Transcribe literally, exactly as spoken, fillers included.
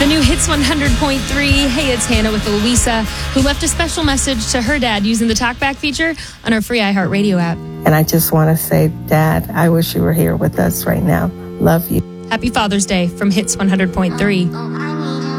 The new Hits one hundred point three. Hey, it's Hannah with Louisa, who left a special message to her dad using the TalkBack feature on our free iHeartRadio app. And I just want to say, Dad, I wish you were here with us right now. Love you. Happy Father's Day from Hits one hundred point three.